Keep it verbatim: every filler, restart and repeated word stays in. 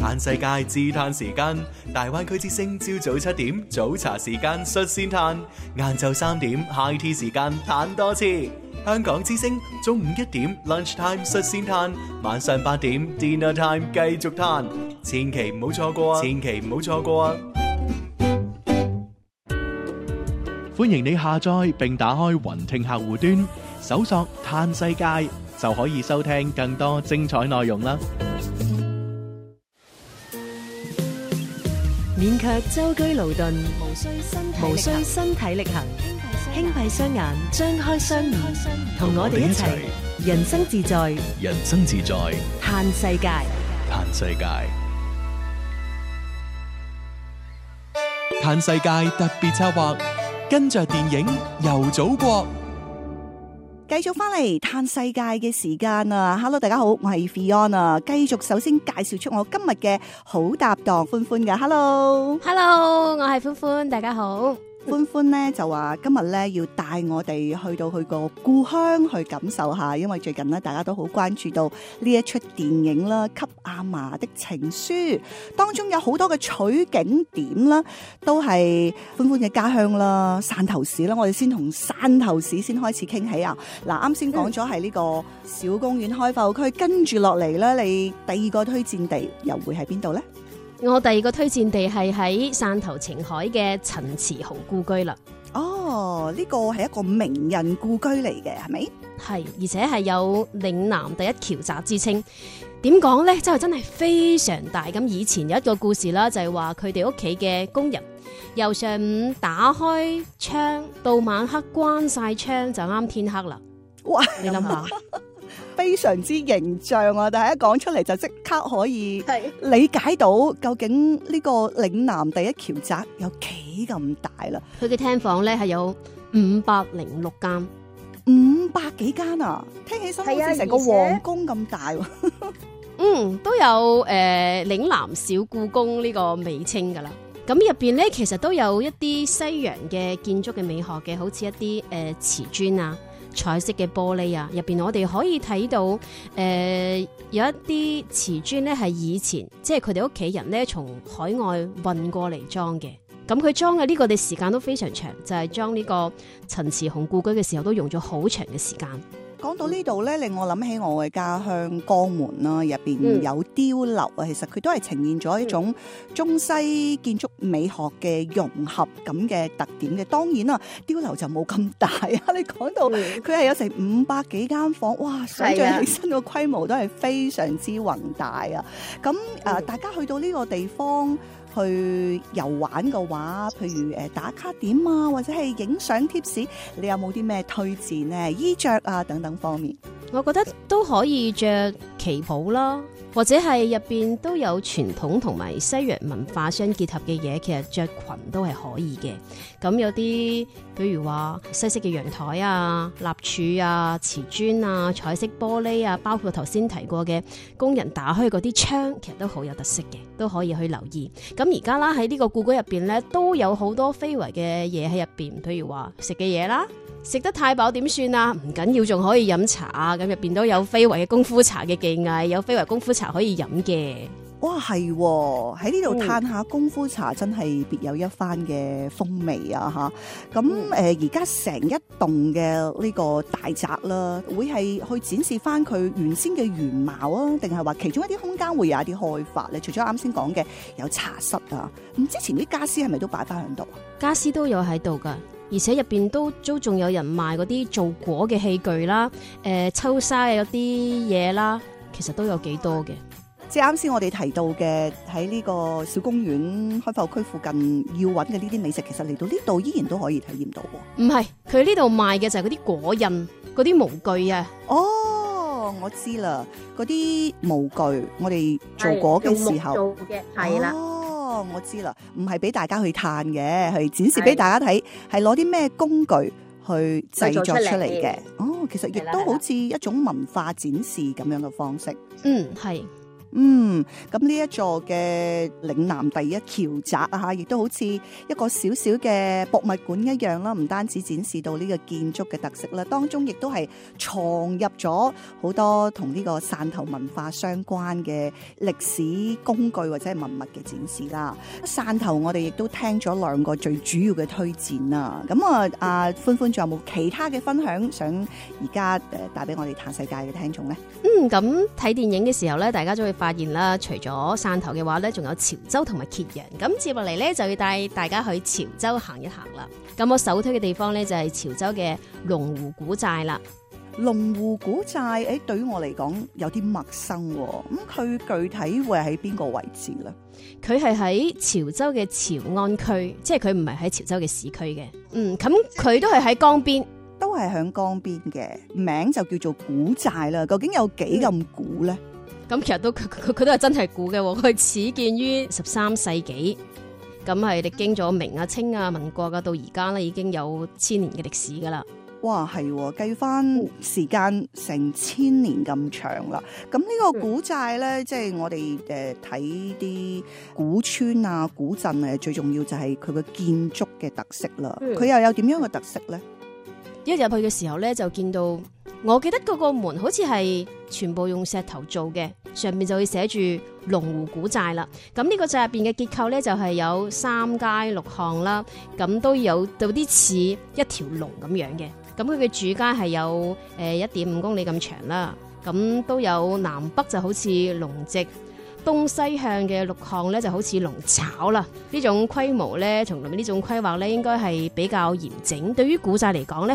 嘆世界自嘆時間，大灣區之聲朝早七點早茶時間率先嘆，晏晝三點 high tea 時間嘆多次。香港之聲中午一點 lunch time 率先嘆，晚上八點 dinner time 繼續嘆，千祈唔好錯過啊！千祈唔好錯過啊！歡迎你下載並打開雲聽客戶端，搜索嘆世界就可以收聽更多精彩內容啦。 勉強舟車勞頓，無需身體力行，無需身體力行，輕閉雙眼，張開雙耳，同我哋一齊人生自在， 人生自在， 嘆世界， 嘆世界，嘆世界特別策劃，跟着電影遊祖國。 繼續翻嚟嘆世界嘅時間啊 ！Hello， 大家好，我係 Fiona。繼續首先介紹出我今日嘅好搭檔歡歡嘅 Hello，Hello， 我係歡歡，大家好。 歡歡咧就話今日咧要帶我哋去到佢個故鄉去感受下，因為最近咧大家都好關注到呢一出電影啦，《給阿嫲的情書》當中有好多嘅取景點啦，都係歡歡嘅家鄉啦，汕頭市啦。我哋先同汕頭市先開始傾起啊！嗱，啱先講咗係呢個小公園開埠區，跟住落嚟咧，你第二個推薦地又會喺邊度咧？ 我第二個推薦地係喺汕頭晴海嘅陳慈鴻故居啦。 哦，呢個係一個名人故居嚟嘅，係咪？ 係，而且係有嶺南第一僑宅之稱。點講呢？真係真係非常大。咁以前有一個故事啦，就係話佢哋屋企嘅工人由上午打開窗到晚黑關晒窗就啱天黑啦。 哇！ 你諗下。 非常之形象啊！但係一講出嚟就即刻可以理解到究竟呢個嶺南第一僑宅有幾咁大啦。 佢嘅廳房咧係有五百零六間， 五百幾間啊！聽起身好似成個皇宮咁大喎。 嗯，都有誒、呃、嶺南小故宮呢個美稱噶啦。咁入邊咧其實都有一啲西洋嘅建築嘅美學嘅，好似一啲誒瓷磚啊。彩色嘅玻璃啊，入邊我哋可以睇到，誒、呃、有一啲瓷磚咧係以前即係佢哋屋企人咧從海外運過嚟裝嘅。咁佢裝嘅呢個嘅時間都非常長，就係裝呢個陳慈鴻故居嘅時候都用咗好長嘅時間。 講到呢度咧，令我諗起我嘅家鄉江門啦，入邊有碉樓啊，嗯、其實佢都係呈現咗一種中西建築美學嘅融合咁嘅特點嘅。當然啦，碉樓就冇咁大啊！你講到佢係有成五百幾間房，哇！想像起身個規模都係非常之宏大啊！咁誒、呃，大家去到呢個地方去遊玩嘅話，譬如誒打卡點啊，或者係影相貼士，你有冇啲咩推薦呢？衣着啊等等方面， 我覺得都可以着旗袍啦，或者係入邊都有傳統同埋西洋文化相結合嘅嘢，其實着裙都係可以嘅。咁有啲比如話西式嘅陽台啊、立柱啊、瓷磚啊、彩色玻璃啊，包括頭先提過嘅工人打開嗰啲窗，其實都好有特色嘅，都可以去留意。咁而家啦喺呢個故居入邊咧，都有好多非遺嘅嘢喺入邊，譬如話食嘅嘢啦。食得太飽點算啊？唔緊要，仲可以飲茶啊！咁入邊都有非遺嘅功夫茶嘅技藝，有非遺功夫茶可以飲嘅。 哇，係喺呢度嘆下功夫茶，真係別有一番嘅風味啊！吓咁誒，而家成一棟嘅呢個大宅啦，會係去展示翻佢原先嘅原貌啊，定係話其中一啲空間會有一啲開發咧？除咗啱先講嘅有茶室啊，咁之前啲家私係咪都擺翻喺度啊？ 家私都有喺度噶。而且入邊都都仲有人賣嗰啲做果嘅器具啦，誒、呃、抽沙有啲嘢啦，其實都有幾多嘅。 即係啱先我哋提到嘅喺呢個小公園開埠區附近要揾嘅呢啲美食，其實嚟到呢度依然都可以體驗到喎。 唔係，佢呢度賣嘅就係嗰啲果印、嗰啲模具啊。 哦，我知啦，嗰啲模具我哋做果嘅時候做嘅係啦。 哦，我知啦，唔係俾大家去嘆嘅，係展示俾大家睇，係攞啲咩工具去製作出嚟嘅。哦，其實亦都好似一種文化展示咁樣嘅方式。 嗯，係。 嗯，咁呢一座嘅嶺南第一橋宅啊，嚇，亦都好似一個小小嘅博物館一樣啦。唔單止展示到呢個建築嘅特色啦，當中亦都係藏入咗好多同呢個汕頭文化相關嘅歷史工具或者係文物嘅展示啦。汕頭我哋亦都聽咗兩個最主要嘅推薦啦。咁啊，阿歡歡仲有冇其他嘅分享想而家誒帶俾我哋嘆世界嘅聽眾呢？ 嗯，咁睇電影嘅時候咧，大家都會發現啦，除咗汕頭嘅話咧，仲有潮州同埋揭陽。咁接落嚟咧，就要帶大家去潮州行一行啦。咁我首推嘅地方咧就係潮州嘅龍湖古寨啦。 龍湖古寨，誒對於我嚟講有啲陌生喎。咁佢具體會係喺邊個位置咧？ 佢係喺潮州嘅潮安區，即係佢唔係喺潮州嘅市區嘅。嗯，咁佢都係喺江邊。 都係響江邊嘅，名就叫做古寨啦。究竟有幾咁古咧？ 咁、嗯、其實都佢佢佢都係真係古嘅，佢始建於十三世紀，咁係歷經咗明啊、清啊、民國啊，到而家咧已經有千年嘅歷史噶啦。 哇，係計翻時間成千年咁長啦。咁呢個古寨咧，即係我哋誒睇啲古村啊、古鎮誒，最重要就係佢個建築嘅特色啦。佢又有點樣嘅特色咧？ 一入去嘅時候咧，就見到，我記得嗰個門好似係全部用石頭做嘅，上面就會寫住龍湖古寨啦。咁呢個寨入邊嘅結構咧，就係有三階六巷啦，咁都有有啲似一條龍咁樣嘅。咁佢嘅主街係有誒一點五公里咁長啦，咁都有南北就好似龍脊，東西向嘅六巷咧就好似龍巢啦。呢種規模咧同埋呢種規劃咧，應該係比較嚴整。對於古寨嚟講咧，